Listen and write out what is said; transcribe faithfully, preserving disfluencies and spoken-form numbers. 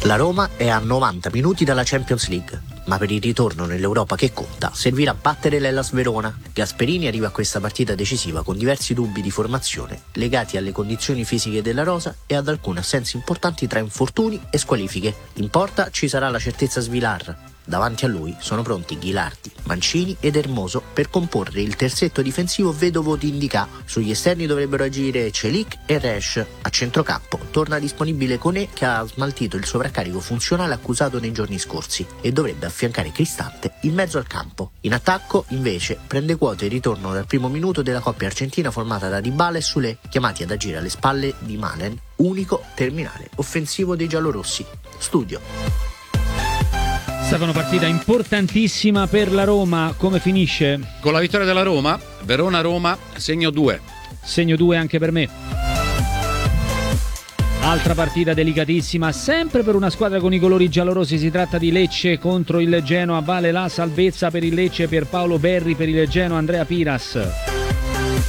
La Roma è a novanta minuti dalla Champions League, ma per il ritorno nell'Europa che conta servirà battere l'Hellas Verona. Gasperini arriva a questa partita decisiva con diversi dubbi di formazione legati alle condizioni fisiche della rosa e ad alcune assenze importanti tra infortuni e squalifiche. In porta ci sarà la certezza Svilar. Davanti a lui sono pronti Ghilardi, Mancini ed Hermoso per comporre il terzetto difensivo vedovo di Indica. Sugli esterni dovrebbero agire Celik e Resch. A centrocampo torna disponibile Koné, che ha smaltito il sovraccarico funzionale accusato nei giorni scorsi e dovrebbe affiancare Cristante in mezzo al campo. In attacco, invece, prende quota il ritorno dal primo minuto della coppia argentina formata da Dybala e Soulé, chiamati ad agire alle spalle di Malen, unico terminale offensivo dei giallorossi. Studio. Stefano, partita importantissima per la Roma, come finisce? Con la vittoria della Roma, Verona-Roma, segno due. Segno due anche per me. Altra partita delicatissima, sempre per una squadra con i colori giallorossi, si tratta di Lecce contro il Genoa, vale la salvezza per il Lecce, per Paolo Berri, per il Genoa Andrea Piras.